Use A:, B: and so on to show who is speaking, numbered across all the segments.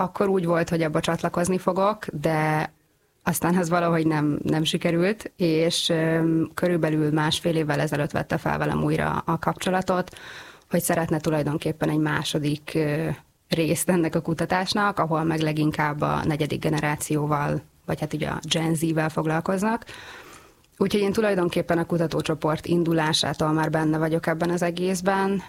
A: akkor úgy volt, hogy abba csatlakozni fogok, de aztán ez valahogy nem sikerült, és körülbelül 1,5 évvel ezelőtt vette fel velem újra a kapcsolatot, hogy szeretne tulajdonképpen egy második részt ennek a kutatásnak, ahol meg leginkább a 4. generációval, vagy hát ugye a Gen Z-vel foglalkoznak. Úgyhogy én tulajdonképpen a kutatócsoport indulásától már benne vagyok ebben az egészben.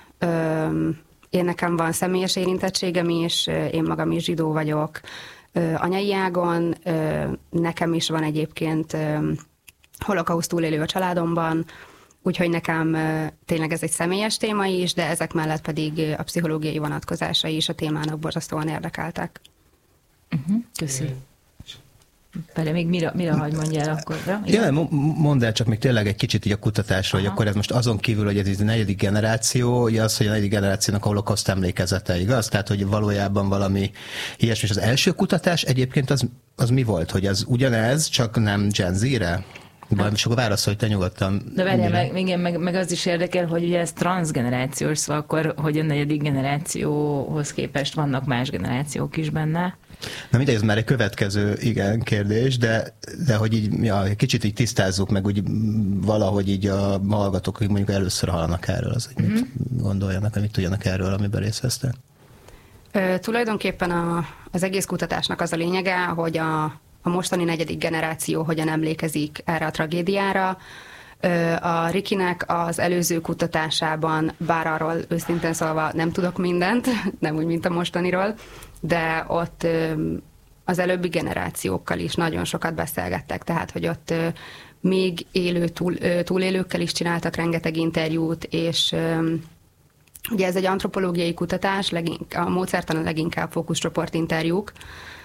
A: Én nekem van személyes érintettségem is, én magam is zsidó vagyok anyai ágon, nekem is van egyébként holokauszt túlélő a családomban, úgyhogy nekem tényleg ez egy személyes téma is, de ezek mellett pedig a pszichológiai vonatkozásai is a témának borzasztóan érdekeltek.
B: Köszönöm. Pele, még mire hagy mondjál akkor?
C: Ja, mondd el csak még tényleg egy kicsit így a kutatásról, hogy akkor ez most azon kívül, hogy ez a 4. generáció, az, hogy a 4. generációnak a holokauszt emlékezete, igaz? Tehát, hogy valójában valami ilyesmi. És az első kutatás egyébként az mi volt? Hogy az ugyanez, csak nem Gen Z-re? És akkor válaszolj te nyugodtan.
B: De várjál, meg az is érdekel, hogy ugye ez transgenerációs, szóval akkor, hogy a 4. generációhoz képest vannak más generációk is benne.
C: Na mindegy, ez már egy következő kérdés, de hogy így kicsit így tisztázzuk meg, úgy valahogy így a hallgatók, hogy mondjuk először hallanak erről, az, hogy mit gondoljanak, vagy mit tudjanak erről, amiben részt vesztek.
A: Tulajdonképpen az egész kutatásnak az a lényege, hogy a mostani 4. generáció hogyan emlékezik erre a tragédiára. A Rikinek az előző kutatásában, bár arról őszintén szólva nem tudok mindent, nem úgy, mint a mostaniról, de ott az előbbi generációkkal is nagyon sokat beszélgettek, tehát hogy ott még élő túlélőkkel is csináltak rengeteg interjút, és ugye ez egy antropológiai kutatás, a módszertan leginkább fókuszcsoport interjúk,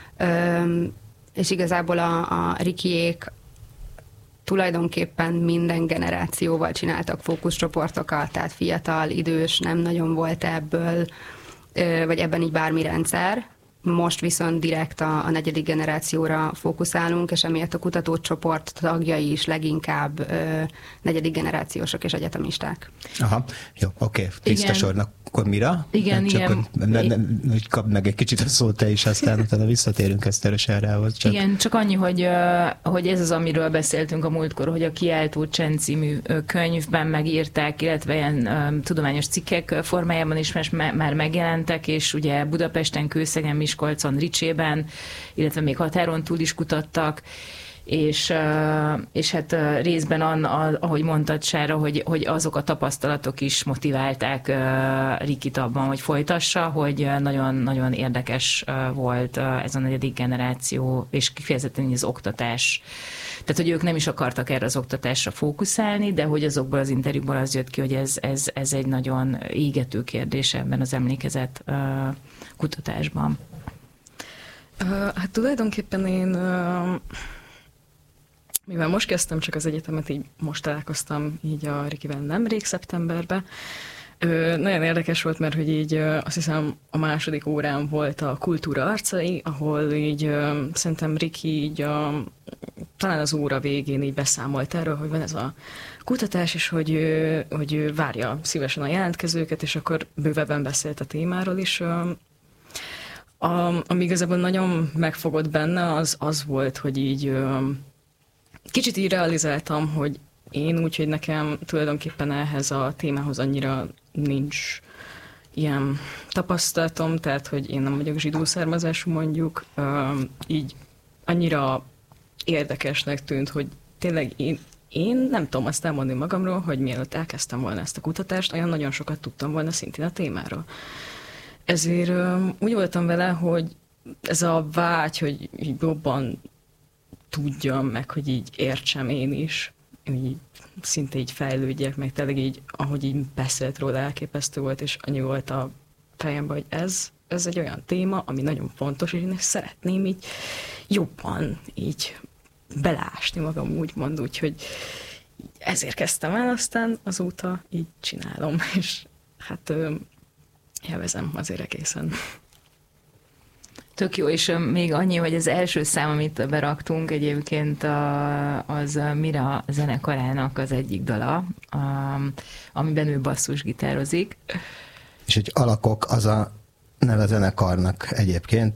A: és igazából a Rikiék tulajdonképpen minden generációval csináltak fókuszcsoportokat, tehát fiatal, idős, nem nagyon volt ebből, vagy ebben így bármi rendszer. Most viszont direkt a 4. generációra fókuszálunk, és emiatt a kutatócsoport tagjai is leginkább 4. generációsok és egyetemisták.
C: Aha, jó, oké, tiszta sornak. Akkor mira?
B: Igen.
C: Hogy kapd meg egy kicsit a szót te is, aztán utána visszatérünk Eszteres Errához.
B: Igen, csak annyi, hogy ez az, amiről beszéltünk a múltkor, hogy a Kiáltó Csend című könyvben megírták, illetve ilyen tudományos cikkek formájában is már megjelentek, és ugye Budapesten, Kőszegen, Miskolcon, Ricsében, illetve még határon túl is kutattak, és hát részben ahogy mondtad, Sára, hogy azok a tapasztalatok is motiválták Rikit abban, hogy folytassa, hogy nagyon érdekes volt ez a 4. generáció, és kifejezetten az oktatás. Tehát, hogy ők nem is akartak erre az oktatásra fókuszálni, de hogy azokból az interjúkból az jött ki, hogy ez egy nagyon égető kérdés ebben az emlékezet kutatásban.
D: Hát tulajdonképpen én... Mivel most kezdtem csak az egyetemet, így most találkoztam így a Rikivel nemrég szeptemberben. Nagyon érdekes volt, mert hogy így azt hiszem a második órán volt a kultúra arcai, ahol így szerintem Riki így talán az óra végén így beszámolt erről, hogy van ez a kutatás, és hogy ő várja szívesen a jelentkezőket, és akkor bővebben beszélt a témáról is. Ami igazából nagyon megfogott benne, az volt, hogy így kicsit így realizáltam, hogy én úgy, hogy nekem tulajdonképpen ehhez a témához annyira nincs ilyen tapasztalatom, tehát, hogy én nem vagyok zsidó származású mondjuk, így annyira érdekesnek tűnt, hogy tényleg én nem tudom azt elmondani magamról, hogy mielőtt elkezdtem volna ezt a kutatást, olyan nagyon sokat tudtam volna szintén a témáról. Ezért úgy voltam vele, hogy ez a vágy, hogy jobban tudjam meg, hogy így értsem én is, így szinte így fejlődjek, meg tényleg így, ahogy így beszélt róla, elképesztő volt, és annyi volt a fejemben, hogy ez egy olyan téma, ami nagyon fontos, és én szeretném így jobban így belásni magam, úgymond, úgyhogy ezért kezdtem el, aztán azóta így csinálom, és hát élvezem azért egészen.
B: Tök jó, és még annyi, hogy az első szám, amit beraktunk egyébként az Mira zenekarának az egyik dala, amiben ő basszusgitározik.
C: És hogy Alakok az a neve zenekarnak egyébként,